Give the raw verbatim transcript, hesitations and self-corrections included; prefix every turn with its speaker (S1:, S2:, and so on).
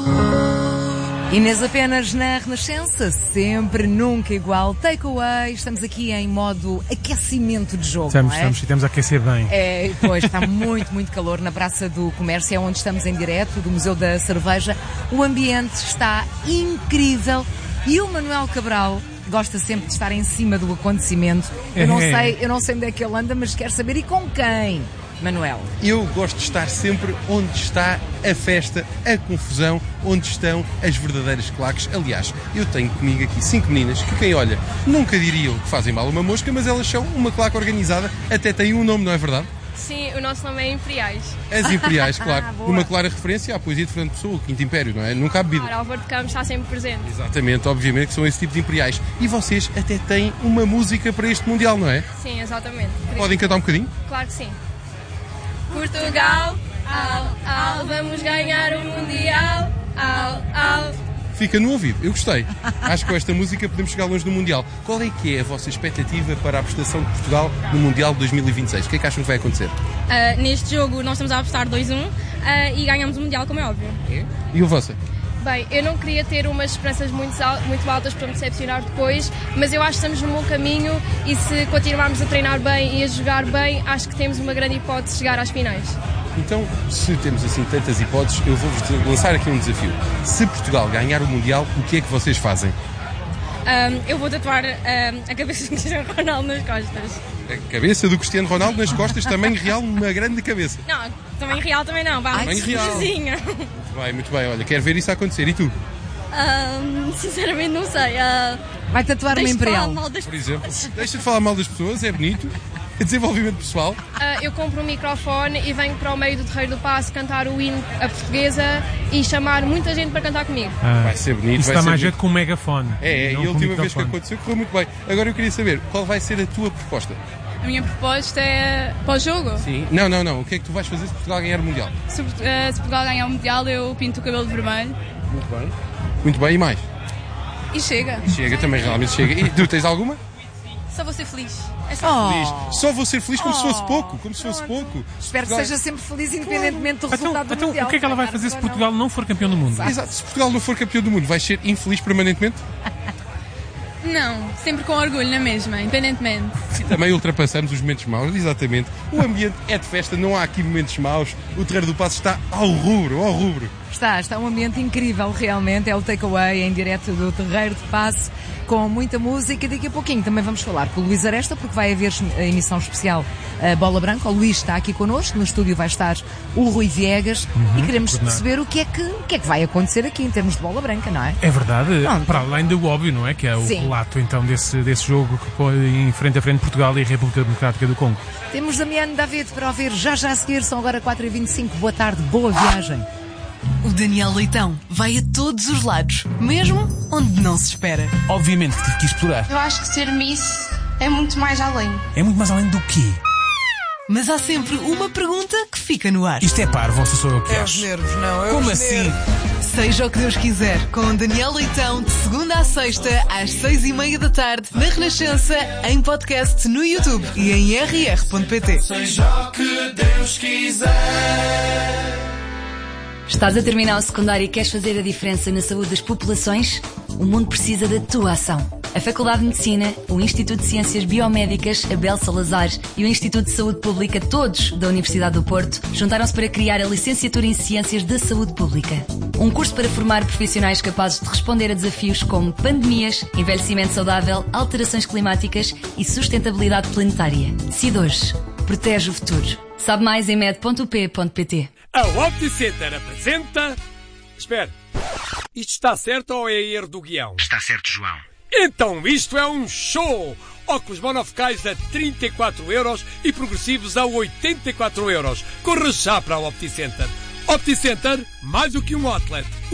S1: Inês apenas na Renascença, sempre, nunca igual. Takeaway, estamos aqui em modo aquecimento de jogo,
S2: estamos,
S1: não é?
S2: Estamos, estamos a aquecer bem.
S1: É, pois, está muito, muito calor na Praça do Comércio, é onde estamos em direto, do Museu da Cerveja. O ambiente está incrível e o Manuel Cabral gosta sempre de estar em cima do acontecimento. Eu não sei, eu não sei onde é que ele anda, mas quero saber e com quem, Manuel?
S3: Eu gosto de estar sempre onde está a festa, a confusão, onde estão as verdadeiras claques. Aliás, eu tenho comigo aqui cinco meninas que quem olha nunca diriam que fazem mal uma mosca, mas elas são uma claque organizada, até têm um nome, não é verdade?
S4: Sim, o nosso nome é Imperiais.
S3: As Imperiais, claro.
S1: Ah,
S3: uma clara referência à poesia de Fernando Pessoa, o Quinto Império, não é? Nunca há bebida.
S4: Claro, Álvaro de Campos está sempre presente.
S3: Exatamente, obviamente que são esse tipo de Imperiais. E vocês até têm uma música para este Mundial, não é?
S4: Sim, exatamente.
S3: Podem cantar um bocadinho?
S4: Claro que sim. Portugal, au, au, vamos ganhar o Mundial, au, au.
S3: Fica no ouvido, eu gostei. Acho que com esta música podemos chegar longe no Mundial. Qual é que é a vossa expectativa para a prestação de Portugal no Mundial de dois mil e vinte e seis? O que é que acham que vai acontecer?
S4: Uh, neste jogo nós estamos a apostar dois a um uh, e ganhamos o Mundial, como é óbvio.
S3: É? E o vosso?
S4: Bem, eu não queria ter umas esperanças muito, al- muito altas para me decepcionar depois, mas eu acho que estamos no bom caminho e se continuarmos a treinar bem e a jogar bem, acho que temos uma grande hipótese de chegar às finais.
S3: Então, se temos assim tantas hipóteses, eu vou-vos lançar aqui um desafio. Se Portugal ganhar o Mundial, o que é que vocês fazem?
S4: Um, eu vou tatuar um, a cabeça do Cristiano Ronaldo nas costas.
S3: A cabeça do Cristiano Ronaldo nas costas, tamanho real, uma grande cabeça.
S4: Não, também real também não, vá,
S3: tamanho real.
S4: vizinha.
S3: Muito bem, muito bem. Olha, quero ver isso acontecer. E tu?
S4: Um, sinceramente não sei. Uh,
S1: Vai tatuar uma Imperial.
S3: Por exemplo, deixa de falar mal das pessoas, é bonito. Desenvolvimento pessoal.
S4: Uh, eu compro um microfone e venho para o meio do Terreiro do Paço cantar o hino a portuguesa e chamar muita gente para cantar comigo.
S2: Ah,
S3: vai ser bonito.
S2: Isso
S3: vai
S2: dá
S3: ser
S2: mais
S3: bonito.
S2: jeito com um megafone.
S3: É, é, e a
S2: não com
S3: última vez que
S2: microfone.
S3: aconteceu correu muito bem. Agora eu queria saber, qual vai ser a tua proposta?
S4: A minha proposta é pós-jogo.
S3: Sim. Não, não, não. O que é que tu vais fazer se Portugal ganhar o Mundial?
S4: Se, uh, se Portugal ganhar o Mundial, eu pinto o cabelo de vermelho.
S3: Muito bem. Muito bem, e mais?
S4: E chega.
S3: Chega, também realmente chega. E tu tens alguma?
S4: Só vou ser feliz. É só.
S1: Oh,
S3: Feliz. Só vou ser feliz como
S1: Oh.
S3: se fosse pouco. Como se fosse pouco.
S1: espero que
S3: Portugal-
S1: seja sempre feliz, independentemente do
S2: Então,
S1: resultado do
S2: então
S1: Mundial.
S2: o que é que ela vai fazer se Portugal não for campeão do mundo?
S3: Exato. Se Portugal não for campeão do mundo, vais ser infeliz permanentemente?
S4: Não, sempre com orgulho na mesma, independentemente.
S3: E também ultrapassamos os momentos maus, exatamente. O ambiente é de festa, não há aqui momentos maus. O Terreiro do Paço está ao rubro, ao rubro.
S1: Está, está um ambiente incrível, realmente. É o Takeaway em direto do Terreiro de Paço, com muita música. E daqui a pouquinho também vamos falar com o Luís Aresta, porque vai haver a emissão especial uh, Bola Branca. O Luís está aqui connosco, no estúdio vai estar o Rui Viegas
S2: Uhum,
S1: e queremos
S2: coordenado.
S1: perceber o que, é que, o que é que vai acontecer aqui em termos de Bola Branca, não é?
S2: É verdade,
S1: Pronto.
S2: para além do óbvio, não é? Que é o
S1: Sim.
S2: relato então desse, desse jogo que põe em frente a frente Portugal e a República Democrática do Congo.
S1: Temos Damiano David para ouvir já já a seguir, são agora quatro e vinte e cinco. Boa tarde, boa viagem.
S5: O Daniel Leitão vai a todos os lados, mesmo onde não se espera.
S6: Obviamente que tive que explorar.
S7: Eu acho que ser Miss é muito mais além.
S6: É muito mais além do quê?
S5: Mas há sempre uma pergunta que fica no ar.
S6: Isto é parvo, ou sou eu que
S8: É os
S6: acho?
S8: nervos, não. É
S6: Como
S8: os
S6: assim?
S8: nervos.
S5: Seja o que Deus quiser, com Daniel Leitão, de segunda à sexta, às seis e meia da tarde, na Renascença, em podcast no YouTube e em r r ponto p t.
S6: Seja o que Deus quiser.
S9: Estás a terminar o secundário e queres fazer a diferença na saúde das populações? O mundo precisa da tua ação. A Faculdade de Medicina, o Instituto de Ciências Biomédicas, Abel Salazar e o Instituto de Saúde Pública, todos da Universidade do Porto, juntaram-se para criar a Licenciatura em Ciências da Saúde Pública. Um curso para formar profissionais capazes de responder a desafios como pandemias, envelhecimento saudável, alterações climáticas e sustentabilidade planetária. Decide hoje. Protege o futuro. Sabe mais em med ponto u p ponto p t.
S10: A OptiCenter apresenta... Espera, isto está certo ou é erro do guião?
S11: Está certo, João.
S10: Então isto é um show! Óculos monofocais a trinta e quatro euros e progressivos a oitenta e quatro euros. Corra já para a OptiCenter. OptiCenter, mais do que um outlet.